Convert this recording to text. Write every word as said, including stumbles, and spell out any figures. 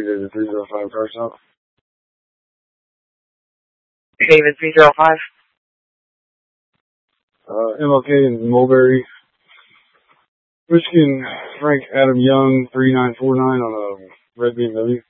David three zero five car stop. David three zero five. Uh, M L K in Mulberry. Michigan Frank Adam Young three nine four nine on a red B M W.